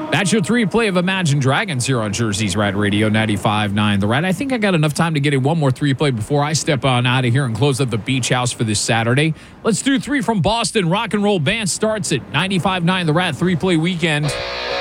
That's your 3 play of Imagine Dragons here on Jersey's Rat Radio 95.9 The Rat. I think I got enough time to get in one more 3 play before I step on out of here and close up the Beach House for this Saturday. Let's do 3 from Boston. Rock and Roll Band starts at 95.9 The Rat 3 play weekend.